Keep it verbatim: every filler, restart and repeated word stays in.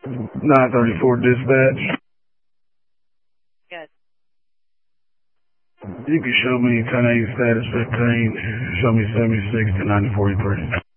nine thirty-four dispatch. Good. You can show me ten eight status fifteen. Show me seventy-six to ninety forty-three.